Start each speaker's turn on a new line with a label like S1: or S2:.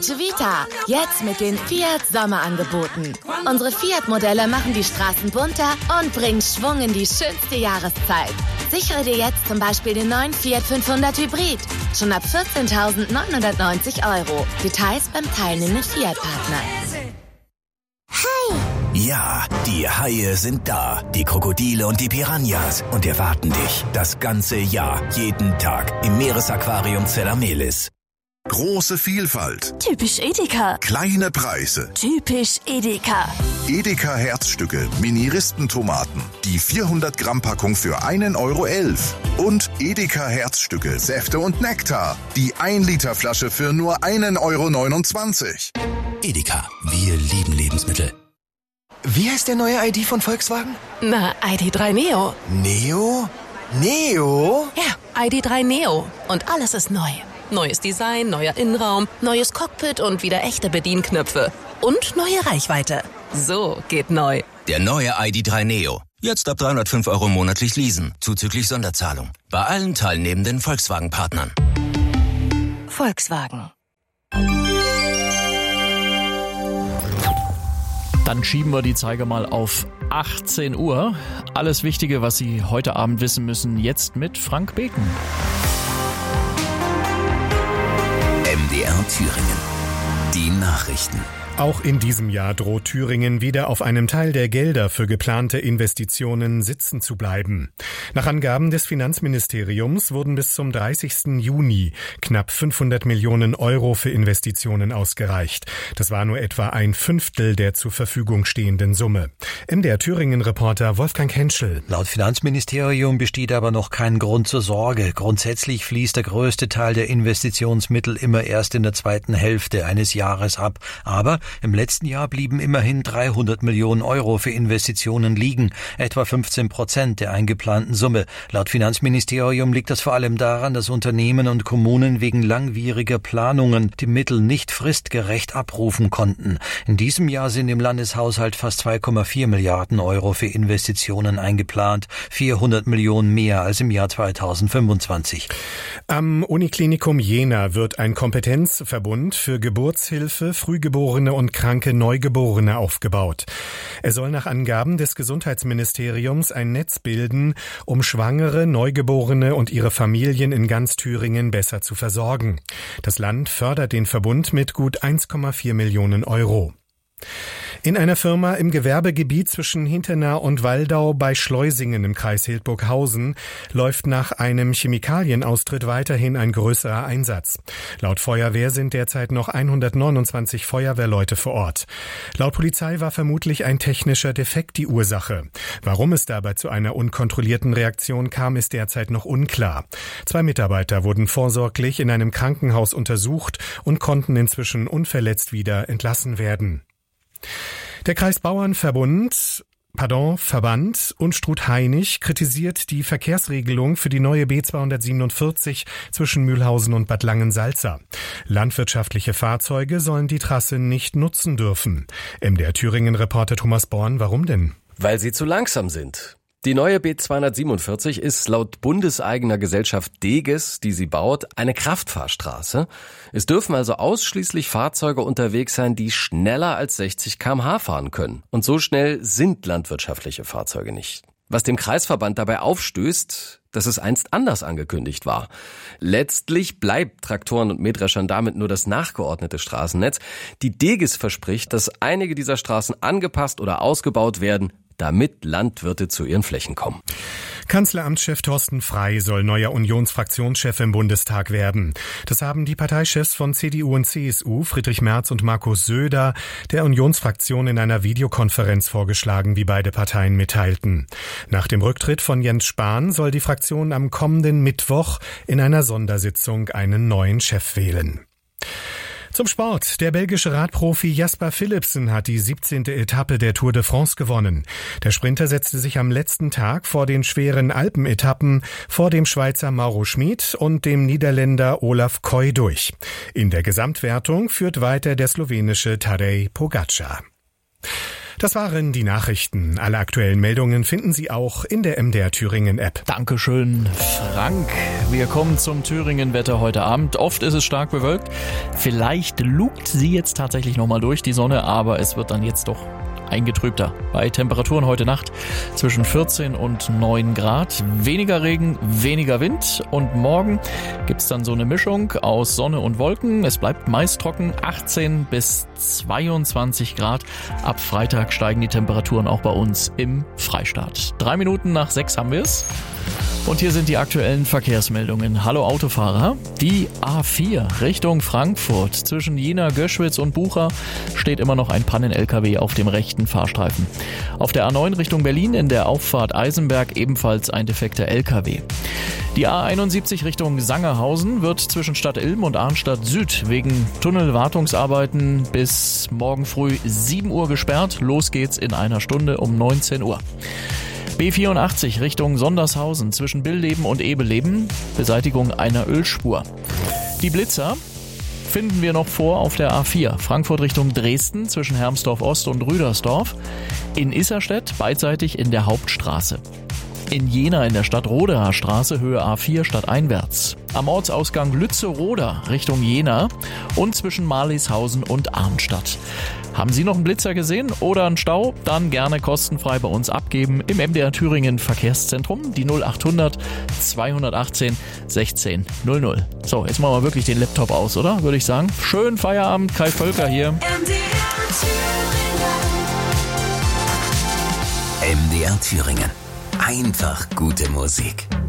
S1: Civita, jetzt mit den Fiat Sommerangeboten. Unsere Fiat-Modelle machen die Straßen bunter und bringen Schwung in die schönste Jahreszeit. Sichere dir jetzt zum Beispiel den neuen Fiat 500 Hybrid. Schon ab 14.990 €. Details beim teilnehmenden Fiat-Partner.
S2: Hi!
S3: Ja, die Haie sind da. Die Krokodile und die Piranhas. Und erwarten dich das ganze Jahr, jeden Tag im Meeresaquarium Zellamelis.
S4: Große Vielfalt.
S2: Typisch Edeka.
S4: Kleine Preise.
S2: Typisch Edeka.
S4: Edeka Herzstücke, Mini-Ristentomaten. Die 400 Gramm Packung für 1,11 €. Und Edeka Herzstücke, Säfte und Nektar. Die 1 Liter Flasche für nur 1,29 €.
S3: Edeka, wir lieben Lebensmittel.
S5: Wie heißt der neue ID von Volkswagen?
S6: Na, ID.3 Neo.
S5: Neo? Neo?
S6: Ja, ID.3 Neo. Und alles ist neu. Neues Design, neuer Innenraum, neues Cockpit und wieder echte Bedienknöpfe. Und neue Reichweite. So geht neu.
S3: Der neue ID.3 Neo. Jetzt ab 305 € monatlich leasen, zuzüglich Sonderzahlung. Bei allen teilnehmenden Volkswagen-Partnern.
S6: Volkswagen.
S7: Dann schieben wir die Zeiger mal auf 18 Uhr. Alles Wichtige, was Sie heute Abend wissen müssen, jetzt mit Frank Beken.
S3: MDR Thüringen. Die Nachrichten.
S8: Auch in diesem Jahr droht Thüringen wieder auf einem Teil der Gelder für geplante Investitionen sitzen zu bleiben. Nach Angaben des Finanzministeriums wurden bis zum 30. Juni knapp 500 Millionen € für Investitionen ausgereicht. Das war nur etwa 1/5 der zur Verfügung stehenden Summe. MDR Thüringen-Reporter Wolfgang Henschel.
S9: Laut Finanzministerium besteht aber noch kein Grund zur Sorge. Grundsätzlich fließt der größte Teil der Investitionsmittel immer erst in der zweiten Hälfte eines Jahres ab. Aber im letzten Jahr blieben immerhin 300 Millionen € für Investitionen liegen, etwa 15% der eingeplanten Summe. Laut Finanzministerium liegt das vor allem daran, dass Unternehmen und Kommunen wegen langwieriger Planungen die Mittel nicht fristgerecht abrufen konnten. In diesem Jahr sind im Landeshaushalt fast 2,4 Milliarden € für Investitionen eingeplant, 400 Millionen mehr als im Jahr 2025.
S8: Am Uniklinikum Jena wird ein Kompetenzverbund für Geburtshilfe, Frühgeborene und kranke Neugeborene aufgebaut. Er soll nach Angaben des Gesundheitsministeriums ein Netz bilden, um Schwangere, Neugeborene und ihre Familien in ganz Thüringen besser zu versorgen. Das Land fördert den Verbund mit gut 1,4 Millionen €. In einer Firma im Gewerbegebiet zwischen Hinternah und Waldau bei Schleusingen im Kreis Hildburghausen läuft nach einem Chemikalienaustritt weiterhin ein größerer Einsatz. Laut Feuerwehr sind derzeit noch 129 Feuerwehrleute vor Ort. Laut Polizei war vermutlich ein technischer Defekt die Ursache. Warum es dabei zu einer unkontrollierten Reaktion kam, ist derzeit noch unklar. 2 Mitarbeiter wurden vorsorglich in einem Krankenhaus untersucht und konnten inzwischen unverletzt wieder entlassen werden. Der Kreisbauernverband Unstrut-Hainich kritisiert die Verkehrsregelung für die neue B247 zwischen Mühlhausen und Bad Langensalza. Landwirtschaftliche Fahrzeuge sollen die Trasse nicht nutzen dürfen. MDR Thüringen-Reporter Thomas Born, warum denn?
S10: Weil sie zu langsam sind. Die neue B247 ist laut bundeseigener Gesellschaft Deges, die sie baut, eine Kraftfahrstraße. Es dürfen also ausschließlich Fahrzeuge unterwegs sein, die schneller als 60 km/h fahren können. Und so schnell sind landwirtschaftliche Fahrzeuge nicht. Was dem Kreisverband dabei aufstößt, dass es einst anders angekündigt war. Letztlich bleibt Traktoren und Mähdreschern damit nur das nachgeordnete Straßennetz. Die Deges verspricht, dass einige dieser Straßen angepasst oder ausgebaut werden, damit Landwirte zu ihren Flächen kommen.
S8: Kanzleramtschef Thorsten Frey soll neuer Unionsfraktionschef im Bundestag werden. Das haben die Parteichefs von CDU und CSU, Friedrich Merz und Markus Söder, der Unionsfraktion in einer Videokonferenz vorgeschlagen, wie beide Parteien mitteilten. Nach dem Rücktritt von Jens Spahn soll die Fraktion am kommenden Mittwoch in einer Sondersitzung einen neuen Chef wählen. Zum Sport. Der belgische Radprofi Jasper Philipsen hat die 17. Etappe der Tour de France gewonnen. Der Sprinter setzte sich am letzten Tag vor den schweren Alpenetappen vor dem Schweizer Mauro Schmid und dem Niederländer Olaf Koy durch. In der Gesamtwertung führt weiter der slowenische Tadej Pogačar. Das waren die Nachrichten. Alle aktuellen Meldungen finden Sie auch in der MDR Thüringen App.
S7: Dankeschön, Frank. Wir kommen zum Thüringen-Wetter heute Abend. Oft ist es stark bewölkt. Vielleicht lugt sie jetzt tatsächlich nochmal durch, die Sonne, aber es wird dann jetzt doch eingetrübter. Bei Temperaturen heute Nacht zwischen 14 und 9 Grad. Weniger Regen, weniger Wind. Und morgen gibt's dann so eine Mischung aus Sonne und Wolken. Es bleibt meist trocken, 18 bis 22 Grad. Ab Freitag steigen die Temperaturen auch bei uns im Freistaat. 3 Minuten nach 6 haben wir es. Und hier sind die aktuellen Verkehrsmeldungen. Hallo Autofahrer. Die A4 Richtung Frankfurt zwischen Jena, Göschwitz und Bucha steht immer noch ein Pannen-LKW auf dem rechten Fahrstreifen. Auf der A9 Richtung Berlin in der Auffahrt Eisenberg ebenfalls ein defekter LKW. Die A71 Richtung Sangerhausen wird zwischen Stadt Ilm und Arnstadt Süd wegen Tunnelwartungsarbeiten bis morgen früh 7 Uhr gesperrt. Los geht's in einer Stunde um 19 Uhr. B84 Richtung Sondershausen zwischen Billeben und Ebeleben, Beseitigung einer Ölspur. Die Blitzer finden wir noch vor auf der A4, Frankfurt Richtung Dresden zwischen Hermsdorf Ost und Rüdersdorf. In Isserstedt beidseitig in der Hauptstraße. In Jena in der Stadtroderer Straße Höhe A4 stadteinwärts. Am Ortsausgang Lützeroda Richtung Jena und zwischen Marlishausen und Arnstadt. Haben Sie noch einen Blitzer gesehen oder einen Stau? Dann gerne kostenfrei bei uns abgeben im MDR Thüringen Verkehrszentrum, die 0800 218 16 00. So, jetzt machen wir wirklich den Laptop aus, oder? Würde ich sagen. Schönen Feierabend, Kai Völker hier.
S3: MDR Thüringen. Einfach gute Musik.